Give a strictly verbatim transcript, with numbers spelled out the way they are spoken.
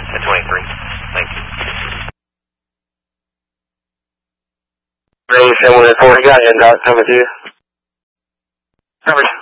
At twenty-three. Thank you. Range seven one four, you got N-Dot coming to you. Coverage.